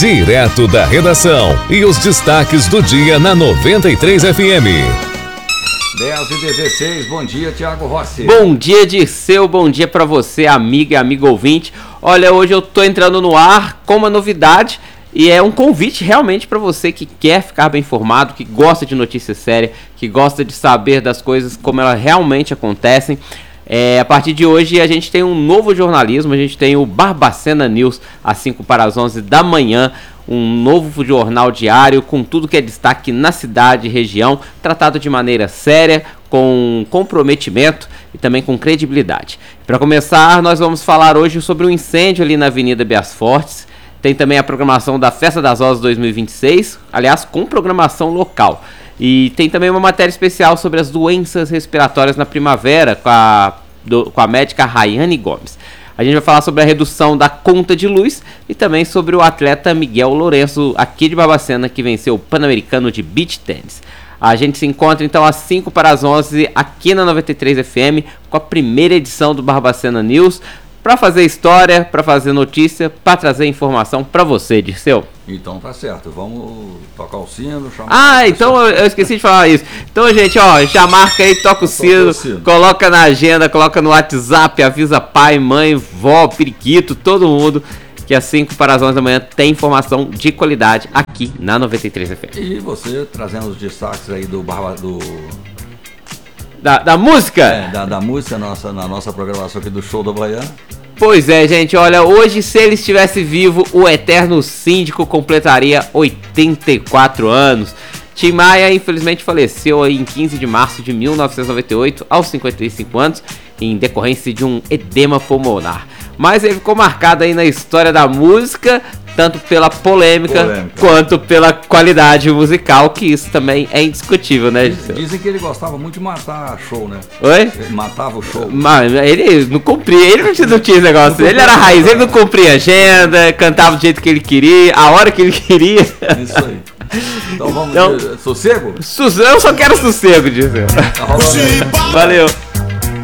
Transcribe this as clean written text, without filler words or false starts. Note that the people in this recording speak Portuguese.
direto da redação e os destaques do dia na 93 FM. 10h16, bom dia, Thiago Rossi. Bom dia, Dirceu, bom dia pra você, amiga e amigo ouvinte. Olha, hoje eu tô entrando no ar com uma novidade e é um convite realmente pra você que quer ficar bem informado, que gosta de notícia séria, que gosta de saber das coisas como elas realmente acontecem. A partir de hoje a gente tem um novo jornalismo, a gente tem o Barbacena News às 5 para as 11 da manhã, um novo jornal diário com tudo que é destaque na cidade e região, tratado de maneira séria, com comprometimento e também com credibilidade. Para começar, nós vamos falar hoje sobre um incêndio ali na Avenida Bias Fortes, tem também a programação da Festa das Rosas 2026, aliás, com programação local. E tem também uma matéria especial sobre as doenças respiratórias na primavera com a médica Rayane Gomes. A gente vai falar sobre a redução da conta de luz e também sobre o atleta Miguel Lourenço, aqui de Barbacena, que venceu o Pan-Americano de Beach Tennis. A gente se encontra então às 5 para as 11 aqui na 93 FM com a primeira edição do Barbacena News, para fazer história, para fazer notícia, para trazer informação para você, Dirceu. Então tá certo, vamos tocar o sino, chamar... então eu esqueci de falar isso. Então, gente, ó, já marca aí, toca o sino, coloca na agenda, coloca no WhatsApp, avisa pai, mãe, vó, periquito, todo mundo, que às 5 para as 11 da manhã tem informação de qualidade aqui na 93 FM. E você trazendo os destaques aí da música? Da música na nossa programação aqui do Show da Manhã. Pois é, gente, olha, hoje se ele estivesse vivo, o eterno síndico completaria 84 anos. Tim Maia, infelizmente, faleceu em 15 de março de 1998, aos 55 anos, em decorrência de um edema pulmonar. Mas ele ficou marcado aí na história da música, tanto pela polêmica quanto pela qualidade musical, que isso também é indiscutível, né, Gisele? Dizem que ele gostava muito de matar show, né? Oi? Ele matava o show. Mas ele não cumpria, ele não tinha esse negócio. Ele era raiz, ele não cumpria agenda, cantava do jeito que ele queria, a hora que ele queria. Isso aí. Então vamos, sossego? Eu só quero sossego, Gisele. Tá rolando aí. Valeu.